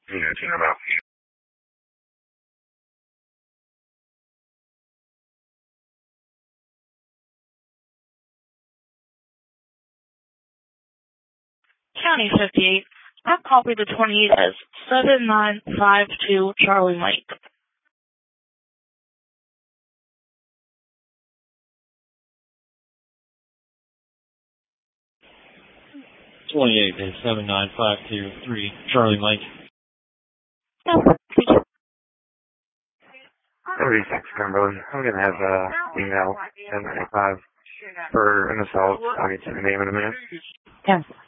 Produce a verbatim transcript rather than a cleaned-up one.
Mention about County fifty-eight. I'll copy the twenty-eight as seven nine five two Charlie Mike. twenty-eight is seven nine five two three Charlie Mike. thirty-six Cumberland. I'm going to have uh, email seven nine five for an assault. I'll get you the name in a minute. Yes.